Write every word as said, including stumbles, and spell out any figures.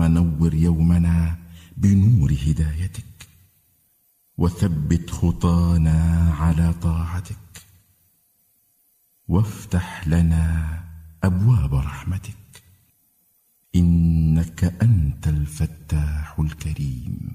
اللهم نور يومنا بنور هدايتك، وثبت خطانا على طاعتك، وافتح لنا أبواب رحمتك، إنك أنت